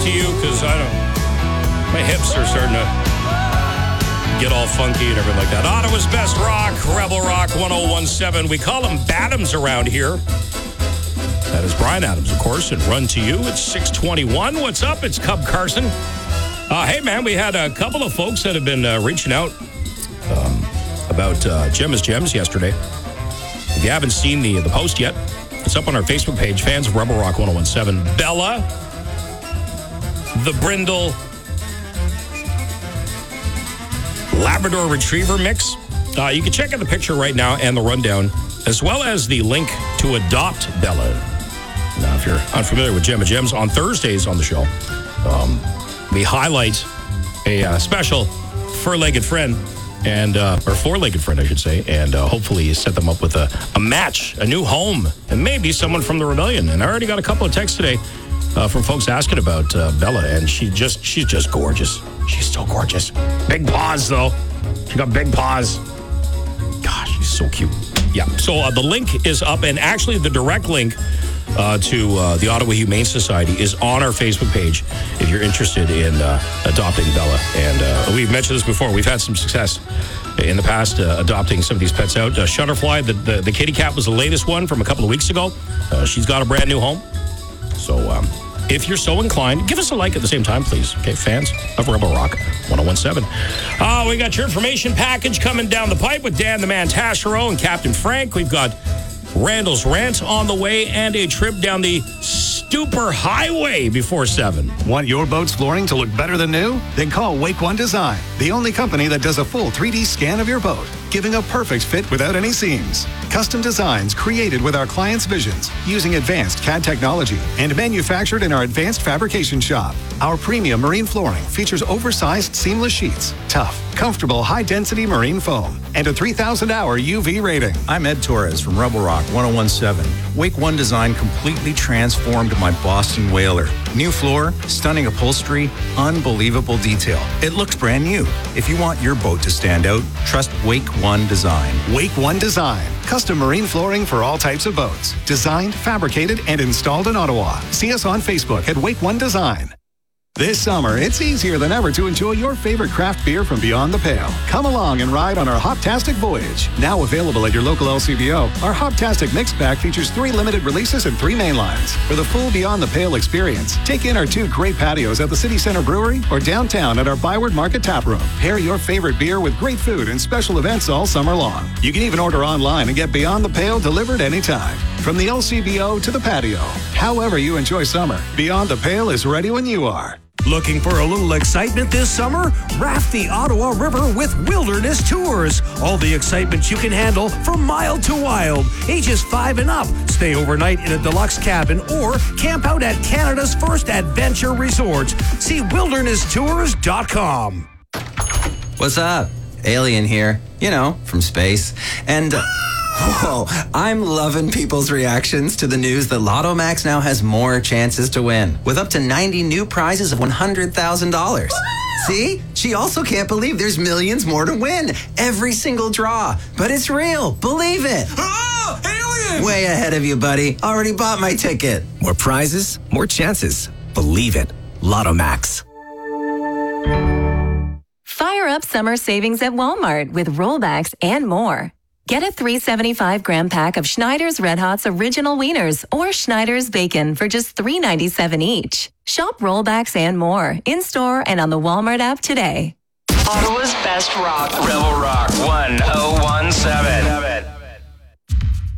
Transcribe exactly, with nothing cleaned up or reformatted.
to you because I don't, my hips are starting to get all funky and everything like that. Ottawa's best rock, Rebel Rock one oh one seven. We call him Badams around here. That is Brian Adams, of course, and Run to You. It's six twenty-one. What's up? It's Cub Carson. Uh, hey, man, we had a couple of folks that have been uh, reaching out um, about uh, Gemma's Gems yesterday. If you haven't seen the, the post yet, it's up on our Facebook page, fans of Rebel Rock one oh one seven. Bella, the Brindle Labrador Retriever mix. Uh, you can check out the picture right now and the rundown, as well as the link to adopt Bella. Now, if you're unfamiliar with Gemma Gems, on Thursdays on the show, um, we highlight a uh, special fur-legged friend, and uh, or four-legged friend, I should say, and uh, hopefully set them up with a, a match, a new home, and maybe someone from the Rebellion. And I already got a couple of texts today uh, from folks asking about uh, Bella, and she just she's just gorgeous. She's so gorgeous. Big paws, though. She got big paws. Gosh, she's so cute. Yeah, so uh, the link is up, and actually the direct link uh, to uh, the Ottawa Humane Society is on our Facebook page if you're interested in uh, adopting Bella. And uh, we've mentioned this before. We've had some success in the past uh, adopting some of these pets out. Uh, Shutterfly, the, the, the kitty cat, was the latest one from a couple of weeks ago. Uh, she's got a brand new home. So um, if you're so inclined, give us a like at the same time, please. Okay, fans of Rebel Rock one oh one seven. Uh, we got your information package coming down the pipe with Dan the Man Taschereau and Captain Frank. We've got Randall's Rant on the way and a trip down the Stupor Highway before seven. Want your boat's flooring to look better than new? Then call Wake One Design, the only company that does a full three D scan of your boat, giving a perfect fit without any seams. Custom designs created with our clients' visions using advanced C A D technology and manufactured in our advanced fabrication shop. Our premium marine flooring features oversized seamless sheets, tough, comfortable, high-density marine foam, and a three thousand hour U V rating. I'm Ed Torres from Rebel Rock one oh one seven. Wake One Design completely transformed my Boston Whaler. New floor, stunning upholstery, unbelievable detail. It looks brand new. If you want your boat to stand out, trust Wake One Design. Wake One Design. Custom marine flooring for all types of boats. Designed, fabricated, and installed in Ottawa. See us on Facebook at Wake One Design. This summer, it's easier than ever to enjoy your favorite craft beer from beyond the pale. Come along and ride on our Hoptastic Voyage. Now available at your local L C B O, our Hoptastic Mix Pack features three limited releases and three main lines. For the full Beyond the Pale experience, take in our two great patios at the City Center Brewery or downtown at our Byward Market Tap Room. Pair your favorite beer with great food and special events all summer long. You can even order online and get Beyond the Pale delivered anytime. From the L C B O to the patio. However you enjoy summer, Beyond the Pale is ready when you are. Looking for a little excitement this summer? Raft the Ottawa River with Wilderness Tours. All the excitement you can handle from mild to wild. Ages five and up. Stay overnight in a deluxe cabin or camp out at Canada's first adventure resort. See wilderness tours dot com. What's up? Alien here. You know, from space. And... Uh, Whoa, I'm loving people's reactions to the news that Lotto Max now has more chances to win, with up to ninety new prizes of one hundred thousand dollars. See? She also can't believe there's millions more to win. Every single draw. But it's real. Believe it. Oh, alien! Way ahead of you, buddy. Already bought my ticket. More prizes, more chances. Believe it. Lotto Max. Fire up summer savings at Walmart with rollbacks and more. Get a three seventy-five gram pack of Schneider's Red Hot's Original Wieners or Schneider's Bacon for just three ninety-seven each. Shop rollbacks and more in-store and on the Walmart app today. Ottawa's best rock. Rebel Rock one oh